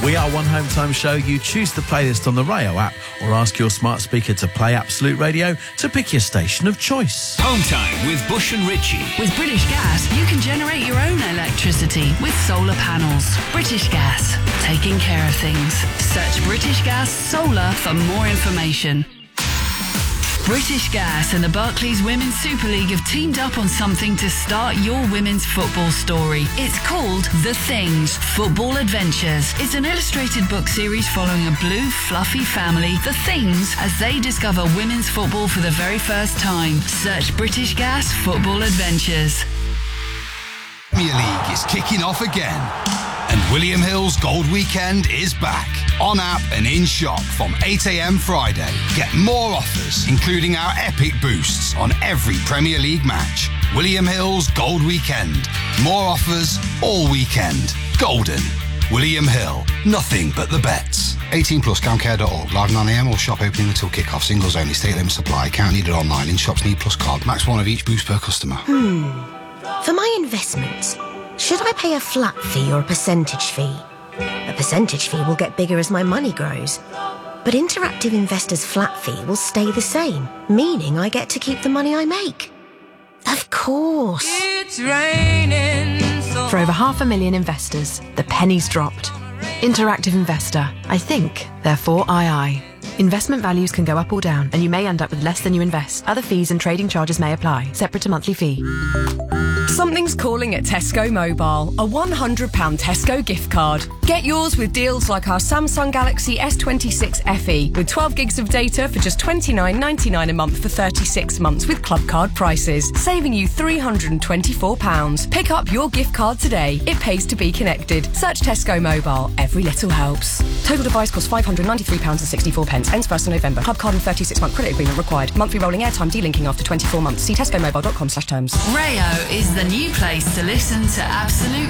We are One Home Time Show. You choose the playlist on the Rayo app or ask your smart speaker to play Absolute Radio to pick your station of choice. Home Time with Bush and Richie. With British Gas, you can generate your own electricity with solar panels. British Gas, taking care of things. Search British Gas Solar for more information. British Gas and the Barclays Women's Super League have teamed up on something to start your women's football story. It's called The Things, Football Adventures. It's an illustrated book series following a blue, fluffy family, The Things, as they discover women's football for the very first time. Search British Gas Football Adventures. Premier League is kicking off again, and William Hill's Gold Weekend is back. On app and in shop from 8 a.m. Friday. Get more offers, including our epic boosts on every Premier League match. William Hill's Gold Weekend. More offers all weekend. Golden. William Hill. Nothing but the bets. 18 plus, scamcare.org. Live 9 a.m. or shop opening until kick-off. Singles only. State limit supply. Count needed online. In shops need plus card. Max one of each boost per customer. For my investments, should I pay a flat fee or a percentage fee? A percentage fee will get bigger as my money grows. But Interactive Investor's flat fee will stay the same, meaning I get to keep the money I make. Of course. It's raining so For over 500,000 investors, the penny's dropped. Interactive Investor. I think, therefore I. Investment values can go up or down, and you may end up with less than you invest. Other fees and trading charges may apply, separate to monthly fee. Something's calling at Tesco Mobile. A £100 Tesco gift card. Get yours with deals like our Samsung Galaxy S26 FE with 12 gigs of data for just $29.99 a month for 36 months with club card prices, saving you £324. Pick up your gift card today. It pays to be connected. Search Tesco Mobile. Every little helps. Total device costs £593.64. Ends 1st of November. Club card and 36-month credit agreement required. Monthly rolling airtime delinking after 24 months. See tescomobile.com/terms. Rayo is the new place to listen to Absolute